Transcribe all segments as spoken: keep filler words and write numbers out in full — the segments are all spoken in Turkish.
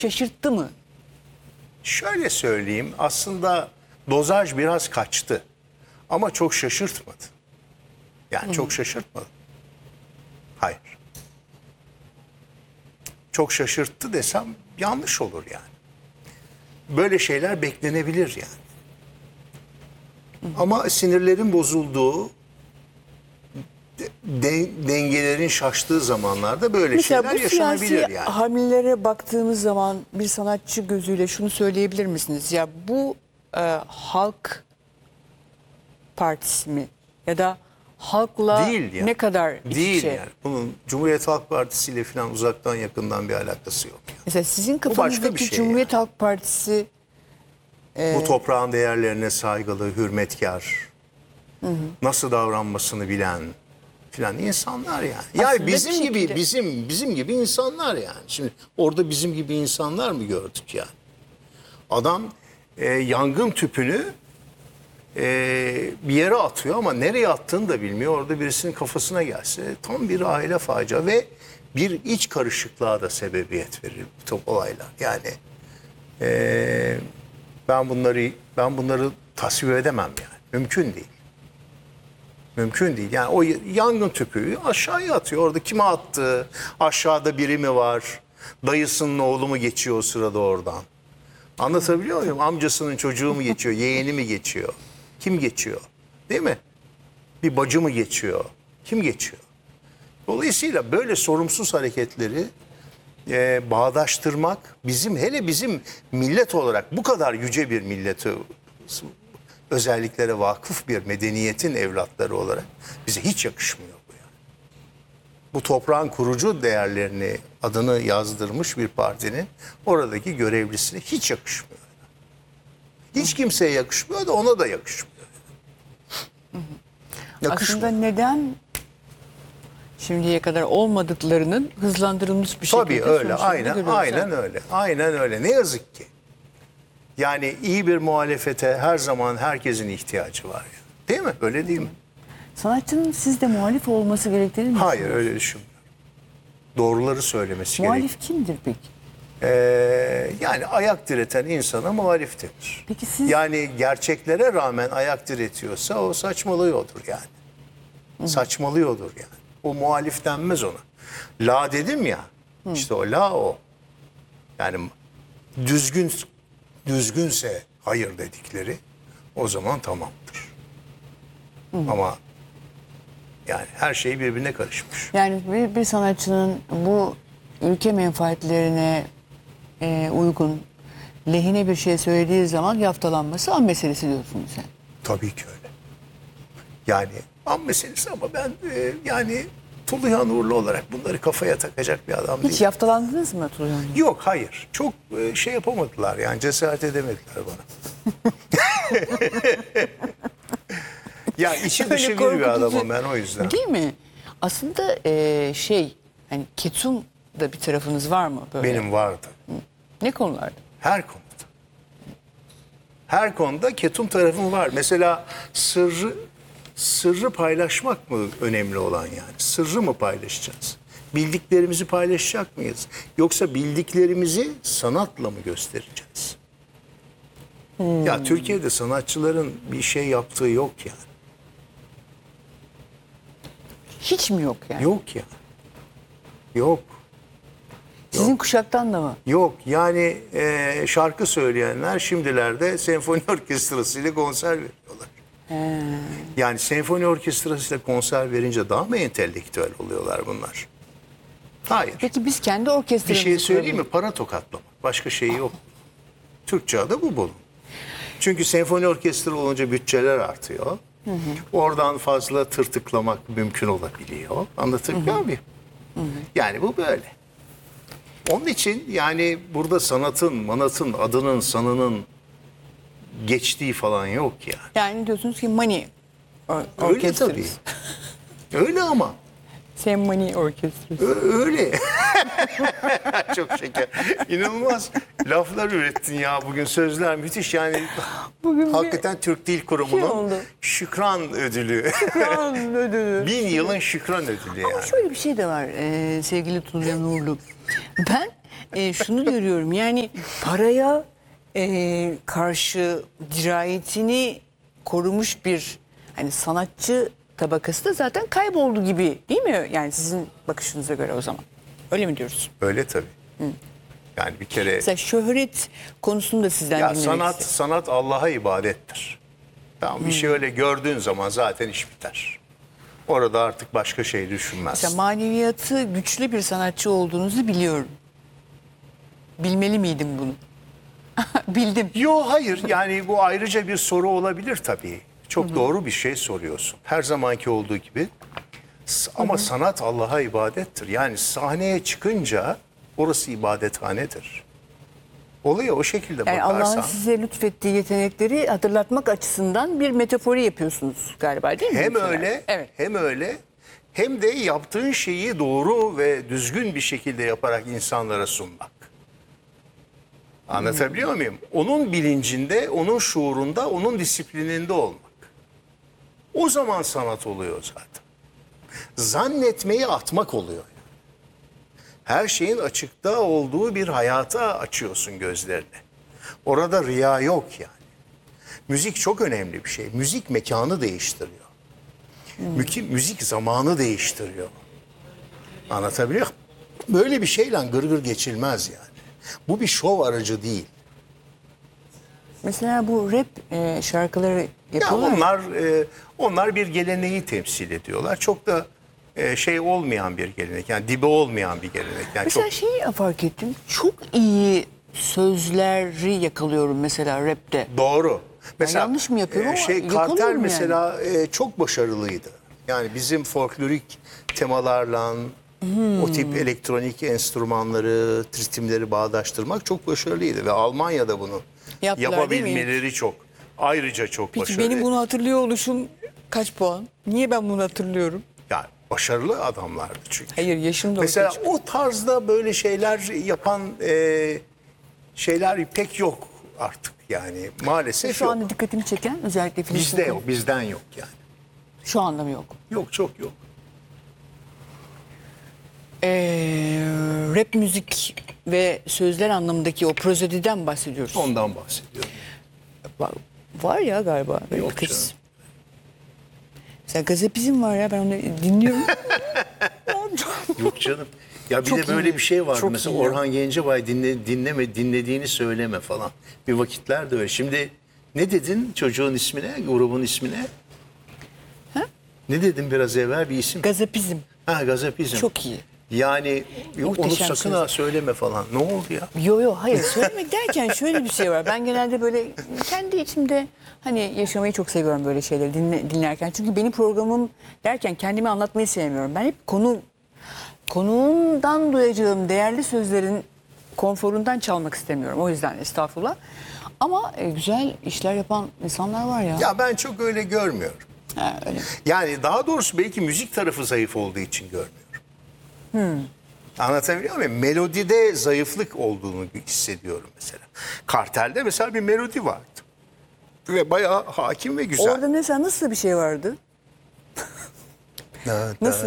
şaşırttı mı? Şöyle söyleyeyim, aslında dozaj biraz kaçtı ama çok şaşırtmadı. Yani Hı. çok şaşırtmadı. Hayır. Çok şaşırttı desem yanlış olur yani. Böyle şeyler beklenebilir yani. Hı. Ama sinirlerin bozulduğu, de, dengelerin şaştığı zamanlarda böyle Mesela şeyler bu yaşanabilir siyasi yani. hamlelere baktığımız zaman bir sanatçı gözüyle şunu söyleyebilir misiniz? Ya bu e, Halk Partisi mi? Ya da halkla Değil yani. ne kadar iç Değil içe? yani. Bunun Cumhuriyet Halk Partisi ile falan uzaktan yakından bir alakası yok. Yani. Mesela sizin başka bir kafanızdaki şey Cumhuriyet Halk Partisi Bu toprağın değerlerine saygılı, hürmetkar, hı hı. nasıl davranmasını bilen filan insanlar yani. Yani Aslında bizim bir gibi şekilde... bizim bizim gibi insanlar yani. Şimdi orada bizim gibi insanlar mı gördük yani? Adam e, yangın tüpünü e, bir yere atıyor ama nereye attığını da bilmiyor. Orada birisinin kafasına gelse tam bir aile facia ve bir iç karışıklığa da sebebiyet verir bu top olaylar. Yani e, ben bunları ben bunları tasvip edemem yani. Mümkün değil. Mümkün değil. Yani o yangın tüpü aşağıya atıyor. Orada kime attı? Aşağıda biri mi var? Dayısının oğlu mu geçiyor o sırada oradan? Anlatabiliyor muyum? Amcasının çocuğu mu geçiyor? Yeğeni mi geçiyor? Kim geçiyor? Değil mi? Bir bacı mı geçiyor? Kim geçiyor? Dolayısıyla böyle sorumsuz hareketleri e, bağdaştırmak bizim hele bizim millet olarak bu kadar yüce bir milleti özelliklere vakıf bir medeniyetin evlatları olarak bize hiç yakışmıyor bu yani. Bu toprağın kurucu değerlerini adını yazdırmış bir partinin oradaki görevlisine hiç yakışmıyor. Hiç kimseye yakışmıyor da ona da yakışmıyor. Yakışmıyor. Aslında neden şimdiye kadar olmadıklarının hızlandırılmış bir şekilde Tabii öyle, aynen, aynen öyle. Aynen öyle. Ne yazık ki. Yani iyi bir muhalefete her zaman herkesin ihtiyacı var. Yani. Değil mi? Öyle değil mi? Sanatçının sizde muhalif olması gerektiğini mi Hayır, öyle düşünmüyorum. Doğruları söylemesi gerekiyor. Muhalif kimdir peki? Ee, yani ayak direten insana muhalif denir. Peki siz... Yani gerçeklere rağmen ayak diretiyorsa o saçmalıyordur yani. Hı. Saçmalıyordur yani. O muhalif denmez ona. La dedim ya, Hı. işte o la o. Yani düzgün düzgünse hayır dedikleri o zaman tamamdır. Hı. Ama yani her şey birbirine karışmış. Yani bir, bir sanatçının bu ülke menfaatlerine e, uygun, lehine bir şey söylediği zaman yaftalanması an meselesi diyorsunuz sen. Tabii ki öyle. Yani an meselesi ama ben e, yani Tuluyan Uğurlu olarak bunları kafaya takacak bir adam değilim. Hiç yaftalandınız mı Tuluyan Uğurlu? Yok, hayır. Çok e, şey yapamadılar yani cesaret edemediler bana. Ya içi dışı bir bir adamım ben o yüzden. Değil mi? Aslında e, şey hani ketum da bir tarafınız var mı böyle? Benim vardı. Ne konularda? Her konuda. Her konuda ketum tarafım var. Mesela sırrı sırrı paylaşmak mı önemli olan yani? Sırrı mı paylaşacağız? Bildiklerimizi paylaşacak mıyız? Yoksa bildiklerimizi sanatla mı göstereceğiz? Hmm. Ya Türkiye'de sanatçıların bir şey yaptığı yok yani. Hiç mi yok yani? Yok ya. Yok. Sizin Yok. kuşaktan da mı? Yok yani e, şarkı söyleyenler şimdilerde senfoni orkestrasıyla konser veriyorlar. He. Yani senfoni orkestrasıyla konser verince daha mı entelektüel oluyorlar bunlar? Hayır. Peki biz kendi orkestramızı... Bir şey söyleyeyim mi? Para tokatlamak. Başka şey yok. Türkçe adı bu bunun. Çünkü senfoni orkestra olunca bütçeler artıyor. Hı hı. Oradan fazla tırtıklamak mümkün olabiliyor. Anlatabiliyor muyum? Hı hı. Yani bu böyle. Onun için yani burada sanatın, manatın, adının, sanının geçtiği falan yok yani. Yani diyorsunuz ki Money Öyle tabii. Öyle ama. Senfoni orkestrası. Öyle. Çok şeker. İnanılmaz laflar ürettin ya bugün, sözler müthiş yani. Bugün hakikaten bir... Türk Dil Kurumu'nun şey şükran ödülü. Şükran ödülü. Bin yılın şükran ödülü yani. Ama şöyle bir şey de var e, sevgili Tuluyan Uğurlu. Ben e, şunu görüyorum. Yani paraya e, karşı dirayetini korumuş bir hani sanatçı tabakası da zaten kayboldu gibi değil mi? Yani sizin bakışınıza göre o zaman. Öyle mi diyoruz? Öyle tabii. Yani bir kere Mesela şöhret konusunu da sizden ya dinlemek sanat istedim. sanat Allah'a ibadettir. Tamam bir şey öyle gördüğün zaman zaten iş biter. Orada artık başka şey düşünmez. Mesela maneviyatı güçlü bir sanatçı olduğunuzu biliyorum. Bilmeli miydim bunu? Bildim. Yo hayır yani bu ayrıca bir soru olabilir tabii. Çok doğru bir şey soruyorsun. Her zamanki olduğu gibi. S- Ama sanat Allah'a ibadettir. Yani sahneye çıkınca orası ibadethanedir. Olayı o şekilde Yani bakarsan. Allah'ın size lütfettiği yetenekleri hatırlatmak açısından bir metafori yapıyorsunuz galiba değil mi? Hem mesela? öyle Evet. hem öyle hem de yaptığın şeyi doğru ve düzgün bir şekilde yaparak insanlara sunmak. Anlatabiliyor muyum? Onun bilincinde, onun şuurunda, onun disiplininde olmak. O zaman sanat oluyor zaten. Zannetmeyi atmak oluyor. Her şeyin açıkta olduğu bir hayata açıyorsun gözlerini. Orada riya yok yani. Müzik çok önemli bir şey. Müzik mekanı değiştiriyor. Müki- Müzik zamanı değiştiriyor. Anlatabiliyor muyum? Böyle bir şeyle gırgır geçilmez yani. Bu bir şov aracı değil. Mesela bu rap e, şarkıları Ya yapıyorlar. onlar e, onlar bir geleneği temsil ediyorlar. Çok da e, şey olmayan bir gelenek. Yani dibi olmayan bir gelenek. Yani Mesela çok şeyi fark ettim. Çok iyi sözleri yakalıyorum mesela rapte. doğru. yanlış mı yapıyorum ama şey yakalıyorum Kartel yani. mesela e, çok başarılıydı. Yani bizim folklorik temalarla Hmm. o tip elektronik enstrümanları, ritimleri bağdaştırmak çok başarılıydı ve Almanya'da bunu Yaptılar, değil mi? yapabilmeleri çok ayrıca çok Peki başarılı. benim bunu hatırlıyor oluşum kaç puan? Niye ben bunu hatırlıyorum? Yani başarılı adamlardı çünkü. Hayır yaşım da Mesela ortaya çıkıyor. o tarzda böyle şeyler yapan e, şeyler pek yok artık yani maalesef Şu yok. anda dikkatimi çeken özellikle Filistin Bizde konu- yok, bizden yok yani. Şu anda mı yok? Yok çok yok. Ee, rap müzik ve sözler anlamındaki o prozodiden bahsediyoruz. Ondan bahsediyorum. Var, var ya galiba. böyle Yok birkaç- canım. Mesela gazapizm var ya ben onu dinliyorum. Yok canım. Ya bir Çok de böyle iyi. bir şey var. Çok Mesela iyi ya. Orhan Gencebay dinle, dinleme dinlediğini söyleme falan. Bir vakitler de öyle. Şimdi ne dedin çocuğun ismine, grubun ismine? Ha? Ne dedin biraz evvel bir isim? Gazapizm Ha Gazapizm. çok iyi. Yani yok, onu Muhteşem sakın söz. ha söyleme falan. Ne oldu ya? Yo yo hayır söylemek derken şöyle bir şey var. Ben genelde böyle kendi içimde hani yaşamayı çok seviyorum böyle şeyleri dinle, dinlerken. Çünkü benim programım derken kendimi anlatmayı sevmiyorum. Ben hep konu konuğundan duyacağım değerli sözlerin konforundan çalmak istemiyorum. O yüzden estağfurullah. Ama e, güzel işler yapan insanlar var ya. Ya ben çok öyle görmüyorum. Ha, öyle. Yani daha doğrusu belki müzik tarafı zayıf olduğu için görmüyorum. Anlatabiliyor muyum? Melodide zayıflık olduğunu hissediyorum mesela. Kartel'de mesela bir melodi vardı. Ve bayağı hakim ve güzel. Orada mesela nasıl bir şey vardı? Nasıl?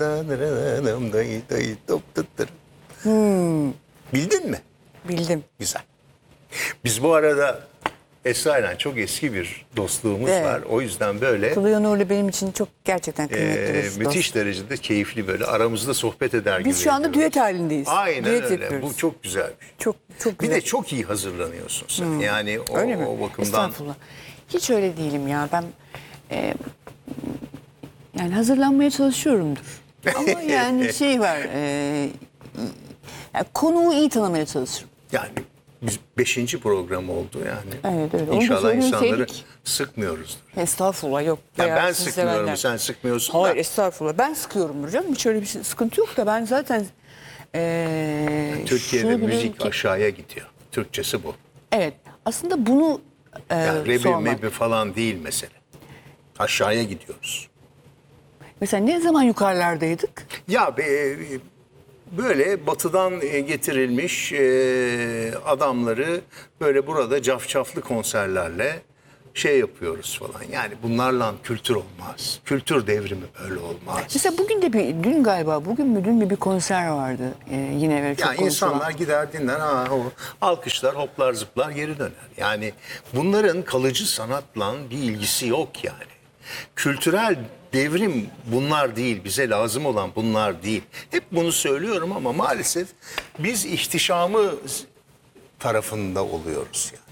Bildin mi? Bildim. Güzel. Biz bu arada Esra ile çok eski bir dostluğumuz Evet. var. O yüzden böyle Tuluya Nurlu benim için çok gerçekten kıymetli e, bir dost. müthiş derecede keyifli böyle aramızda sohbet eder gibi. Biz şu anda ediyoruz. düet halindeyiz. Aynen Düet öyle. yapıyoruz. Bu çok güzel bir şey. Çok çok Bir güzel. de çok iyi hazırlanıyorsun sen. Yani o, Öyle mi? o bakımdan Estağfurullah. Hiç öyle değilim ya. Ben e, yani hazırlanmaya çalışıyorumdur. Ama yani şey var. E, yani konuyu iyi tanımaya çalışırım. yani biz beşinci program oldu yani. Evet, öyle. Onu da İnşallah söylemeseydik. insanları sıkmıyoruzdur. Estağfurullah yok. Ya Bayağı ben sizi sıkmıyorum, sevenler. sen sıkmıyorsun Hayır da. estağfurullah. Ben sıkıyorumdur canım. Hiç öyle bir şey, sıkıntı yok da ben zaten e, Türkiye'de şunu biliyorum müzik ki- aşağıya gidiyor. Türkçesi bu. Evet. Aslında bunu e, Yani rebi sormak. mebi falan değil mesele. Aşağıya gidiyoruz. Mesela ne zaman yukarılardaydık? Ya be, böyle batıdan e, getirilmiş e, adamları böyle burada cafcaflı konserlerle şey yapıyoruz falan. Yani bunlarla kültür olmaz. Kültür devrimi böyle olmaz. Mesela bugün de bir, dün galiba, bugün mü dün mü bir konser vardı. Ee, yine böyle çok Yani konuşulan. insanlar gider dinler, ha, o, alkışlar, hoplar zıplar geri döner. Yani bunların kalıcı sanatla bir ilgisi yok yani. Kültürel devrim bunlar değil, bize lazım olan bunlar değil. Hep bunu söylüyorum ama maalesef biz ihtişamı tarafında oluyoruz yani.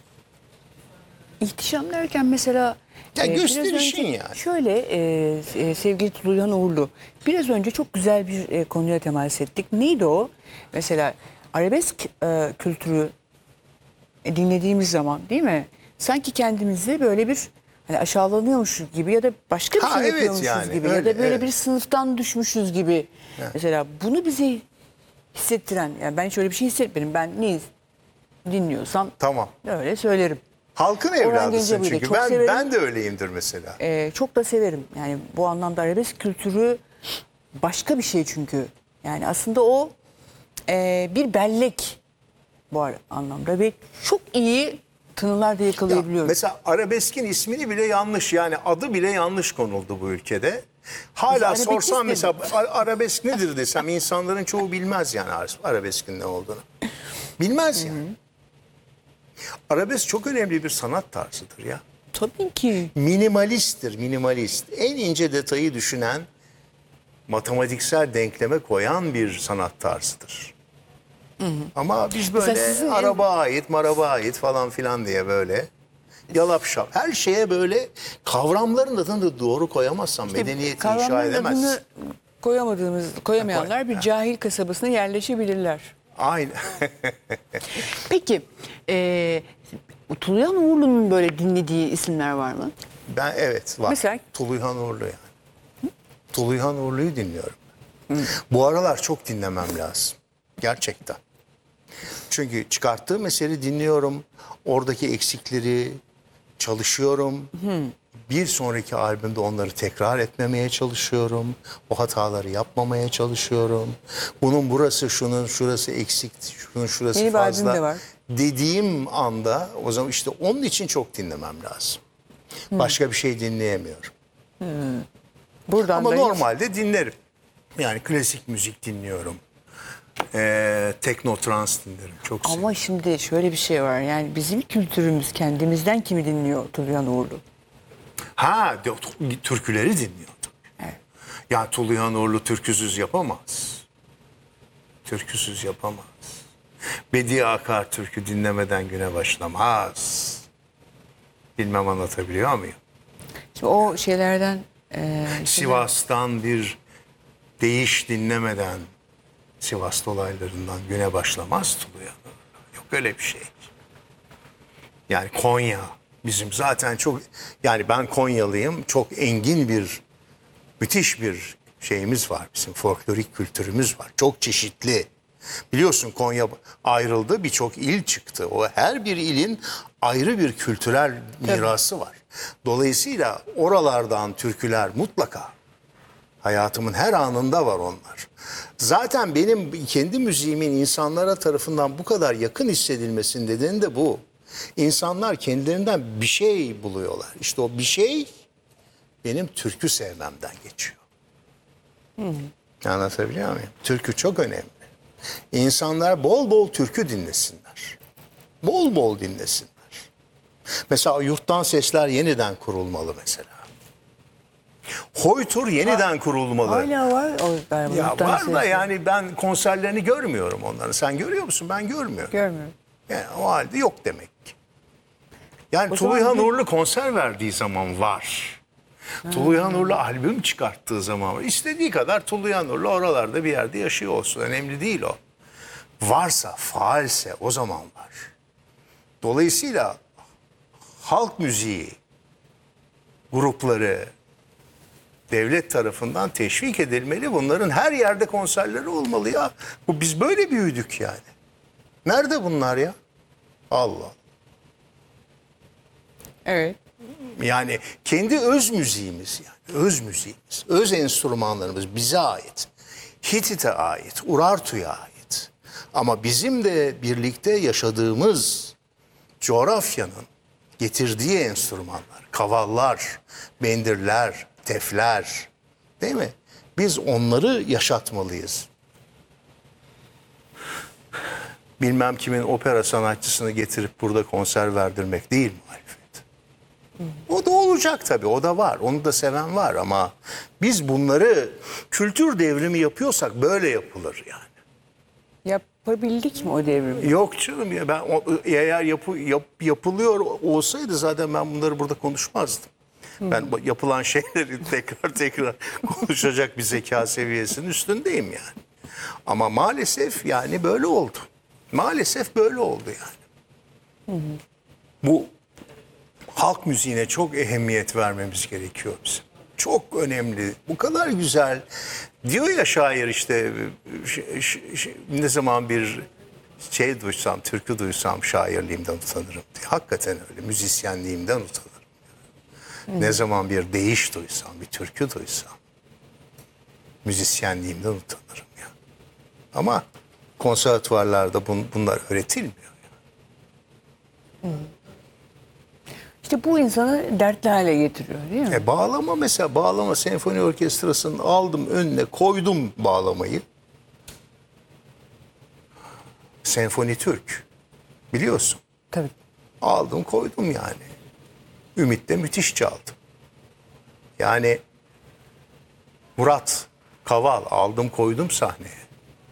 İhtişam derken mesela... Ya e, biraz gösterişin önce yani. Şöyle e, e, sevgili Tuluyan Uğurlu, biraz önce çok güzel bir e, konuya temas ettik. Neydi o? Mesela arabesk e, kültürü e, dinlediğimiz zaman, değil mi? Sanki kendimizi böyle bir hani aşağılanıyormuşuz gibi ya da başka bir Ha, şey evet yapıyormuşuz yani, gibi ya öyle, da böyle evet. bir sınıftan düşmüşüz gibi. Mesela bunu bize hissettiren, yani ben hiç öyle bir şey hissetmedim. Ben ne dinliyorsam Tamam. öyle söylerim. Halkın Orhan evladısın Gencebay'ı da çünkü. çok Ben severim. ben de öyleyimdir mesela. Ee, çok da severim. Yani bu anlamda arabesk kültürü başka bir şey çünkü. Yani aslında o e, bir bellek bu ar- anlamda ve çok iyi tınılar da Ya, yakalayabiliyorum. mesela arabeskin ismini bile yanlış, yani adı bile yanlış konuldu bu ülkede. Hala Biz arabeskist sorsam dedik. mesela a- arabesk nedir desem insanların çoğu bilmez yani ar- arabeskin ne olduğunu. Bilmez yani. Arabesk çok önemli bir sanat tarzıdır ya. Tabii ki. Minimalisttir, minimalist. En ince detayı düşünen, matematiksel denkleme koyan bir sanat tarzıdır. Ama biz böyle Mesela sizin en- araba ait, maraba ait falan filan diye böyle yalap şap. Her şeye böyle kavramların adını da doğru koyamazsan medeniyeti inşa Kavramların edemezsin. adını koyamadığımız, koyamayanlar bir cahil kasabasına yerleşebilirler. Aynen. Peki, e, Tuluyan Uğurlu'nun böyle dinlediği isimler var mı? Ben evet var. Mesela? Tuluyhan Uğurlu yani. Tuluyhan Uğurlu'yu dinliyorum. Bu aralar çok dinlemem lazım. Gerçekten. Çünkü çıkarttığım eseri dinliyorum. Oradaki eksikleri çalışıyorum. Bir sonraki albümde onları tekrar etmemeye çalışıyorum. O hataları yapmamaya çalışıyorum. Bunun burası, şunun şurası eksik, şunun şurası Yeni bir albüm fazla. de var. Dediğim anda o zaman işte onun için çok dinlemem lazım. Başka bir şey dinleyemiyorum. Buradan Ama da hiç- normalde dinlerim. Yani klasik müzik dinliyorum. Ee, tekno trans dinlerim. Çok seviyorum. Ama şimdi şöyle bir şey var. Yani bizim kültürümüz kendimizden kimi dinliyor Tuluyan Uğurlu? Ha, de- türküleri dinliyordum. Evet. Ya Tuluyan Uğurlu türküsüz yapamaz. Türküsüz yapamaz. Bediye Akar türkü dinlemeden güne başlamaz. Bilmem anlatabiliyor muyum? Şimdi o şeylerden e, Sivas'tan bir değiş dinlemeden, Sivas dolaylarından güne başlamaz Tuluyan Uğurlu. Yok öyle bir şey. Yani Konya bizim zaten çok, yani ben Konyalıyım, çok engin bir, müthiş bir şeyimiz var, bizim folklorik kültürümüz var. Çok çeşitli. Biliyorsun Konya ayrıldı, birçok il çıktı. O her bir ilin ayrı bir kültürel mirası var. Dolayısıyla oralardan türküler mutlaka hayatımın her anında var onlar. Zaten benim kendi müziğimin insanlara tarafından bu kadar yakın hissedilmesinin nedeni de bu. İnsanlar kendilerinden bir şey buluyorlar. İşte o bir şey benim türkü sevmemden geçiyor. Anlatabiliyor muyum? Türkü çok önemli. İnsanlar bol bol türkü dinlesinler. Bol bol dinlesinler. Mesela Yurttan Sesler yeniden kurulmalı mesela. Hoytur yeniden kurulmalı. hala var o galiba. Ya Yurttan var da Sesler. yani ben konserlerini görmüyorum onların. Sen görüyor musun? Ben görmüyorum. Görmüyorum. Yani o halde yok demek ki. Yani O zaman Tuluyhan bir- Uğurlu konser verdiği zaman var. Tuluyhan Uğurlu albüm çıkarttığı zaman var. İstediği kadar Tuluyhan Uğurlu oralarda bir yerde yaşıyor olsun. Önemli değil o. Varsa, faalse o zaman var. Dolayısıyla halk müziği grupları devlet tarafından teşvik edilmeli. Bunların her yerde konserleri olmalı ya. Bu biz böyle büyüdük yani. Nerede bunlar ya? Allah. Evet. Yani kendi öz müziğimiz yani. Öz müziğimiz, öz enstrümanlarımız bize ait. Hitit'e ait, Urartu'ya ait. Ama bizim de birlikte yaşadığımız coğrafyanın getirdiği enstrümanlar, kavallar, bendirler, tefler, değil mi? Biz onları yaşatmalıyız. Bilmem kimin opera sanatçısını getirip burada konser verdirmek değil muhalefet. O da olacak tabii, o da var. Onu da seven var ama biz bunları kültür devrimi yapıyorsak böyle yapılır yani. Yapabildik mi o devrimi? Yok canım ya, ben o- eğer yapı, yap, yapılıyor olsaydı zaten ben bunları burada konuşmazdım. Ben bu- yapılan şeyleri tekrar tekrar konuşacak bir zeka seviyesinin üstündeyim yani. Ama maalesef yani böyle oldu. Maalesef böyle oldu yani. Bu halk müziğine çok ehemmiyet vermemiz gerekiyor bizim. Çok önemli. Bu kadar güzel. Diyor ya şair işte ş- ş- ş- ne zaman bir şey duysam, türkü duysam şairliğimden utanırım diye. Hakikaten öyle. Müzisyenliğimden utanırım. Ne zaman bir deyiş duysam, bir türkü duysam müzisyenliğimden utanırım ya. Ama konservatuvarlarda bun, bunlar öğretilmiyor. İşte bu insanı dertli hale getiriyor değil mi? E bağlama mesela, bağlama senfoni orkestrasını aldım önüne, koydum bağlamayı. Senfoni Türk. Biliyorsun. Tabii. Aldım koydum yani. Ümit de müthiş çaldı. Yani Murat Kaval aldım koydum sahneye.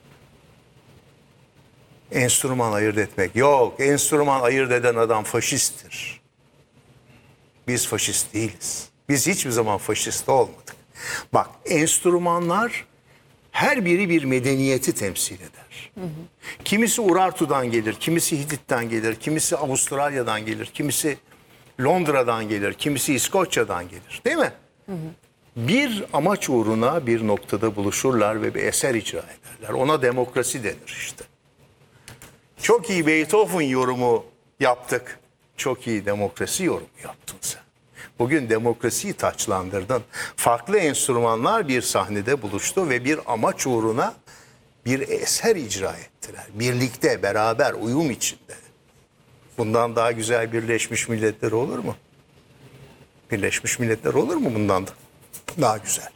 Enstrüman ayırt etmek yok. Enstrüman ayırt eden adam faşisttir. Biz faşist değiliz. Biz hiçbir zaman faşist olmadık. Bak, enstrümanlar her biri bir medeniyeti temsil eder. Hı hı. Kimisi Urartu'dan gelir, kimisi Hitit'ten gelir, kimisi Avustralya'dan gelir, kimisi Londra'dan gelir, kimisi İskoçya'dan gelir. Değil mi? Hı hı. Bir amaç uğruna bir noktada buluşurlar ve bir eser icra ederler. Ona demokrasi denir işte. Çok iyi Beethoven yorumu yaptık. Çok iyi demokrasi yorumu yaptın sen. Bugün demokrasiyi taçlandırdın. Farklı enstrümanlar bir sahnede buluştu ve bir amaç uğruna bir eser icra ettiler. Birlikte, beraber, uyum içinde. Bundan daha güzel Birleşmiş Milletler olur mu? Birleşmiş Milletler olur mu bundan da daha güzel?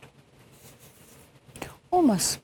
Olmaz.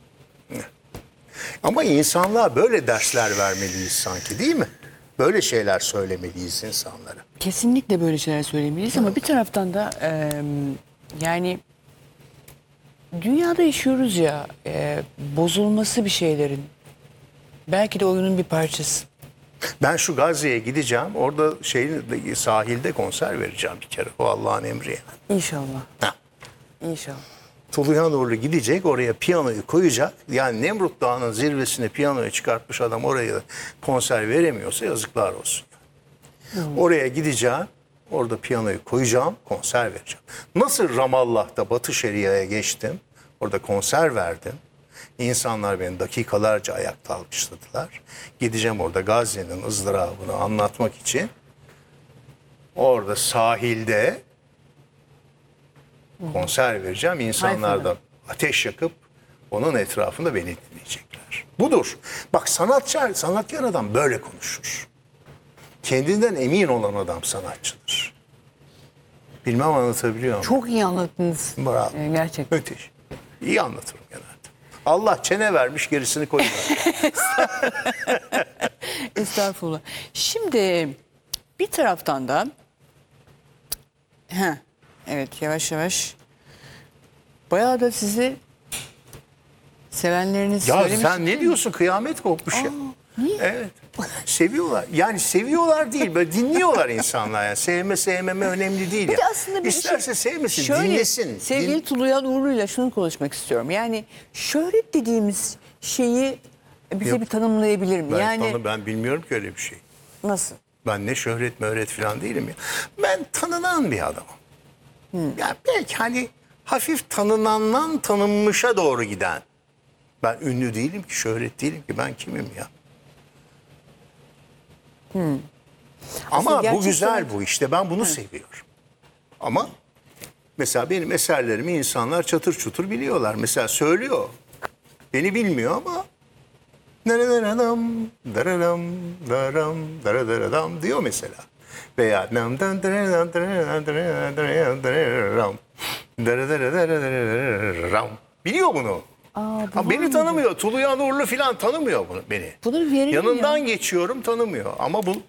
Ama insanlığa böyle dersler vermeliyiz sanki, değil mi? Böyle şeyler söylemeliyiz insanlara. Kesinlikle böyle şeyler söylemeliyiz ama bir taraftan da e, yani dünyada yaşıyoruz ya, e, bozulması bir şeylerin belki de oyunun bir parçası. Ben şu Gazze'ye gideceğim. Orada şeyin sahilde konser vereceğim bir kere. O Allah'ın emri yani. İnşallah. Ha. İnşallah. Tuluyan Uğurlu gidecek, oraya piyanoyu koyacak. Yani Nemrut Dağı'nın zirvesine piyanoyu çıkartmış adam oraya konser veremiyorsa yazıklar olsun. Hmm. Oraya gideceğim, orada piyanoyu koyacağım, konser vereceğim. Nasıl Ramallah'ta Batı Şeria'ya geçtim, orada konser verdim. İnsanlar beni dakikalarca ayakta alkışladılar. Gideceğim orada Gazze'nin ızdırabını anlatmak için. Orada sahilde konser vereceğim. İnsanlar da ateş yakıp onun etrafında beni dinleyecekler. Budur. Bak, sanatçı, sanatkar adam böyle konuşur. Kendinden emin olan adam sanatçıdır. Bilmem anlatabiliyor muyum? Çok iyi anlattınız. Bravo. E, gerçekten. Müthiş. İyi anlatırım genelde. Allah çene vermiş, gerisini koyuyor. Estağfurullah. Şimdi bir taraftan da heh, evet, yavaş yavaş bayağı da sizi sevenleriniz Ya söylemiş. sen ne diyorsun? Kıyamet kopmuş ya. Niye? Evet. Seviyorlar. Yani seviyorlar değil, böyle dinliyorlar insanlar. Yani sevme sevmeme önemli değil. Bir de ya. aslında bir İsterse şey, sevmesin, şöyle, dinlesin. Sevgili Din- Tuluyan Uğurlu'yla şunu konuşmak istiyorum. Yani şöhret dediğimiz şeyi bize Yok. bir tanımlayabilir mi? Ben, yani tanı, ben bilmiyorum ki öyle bir şey. nasıl? Ben ne şöhret möhret falan değilim ya. Ben tanınan bir adamım. Hmm. Yani belki hani hafif tanınandan tanınmışa doğru giden. Ben ünlü değilim ki, şöhret değilim ki. Ben kimim ya? Hmm. Ama Aslında bu güzel gerçekten- bu işte. Ben bunu seviyorum. Ama mesela benim eserlerimi insanlar çatır çutur biliyorlar. Mesela söylüyor. Beni bilmiyor ama daradaradam, dararam, daram, daradaradam diyor mesela. Veya biliyor bunu. Aa, bu Ha, var beni mıydı? tanımıyor. Tuluya Nurlu filan tanımıyor bunu beni. Bunu verelim Yanından ya. geçiyorum tanımıyor. Ama bu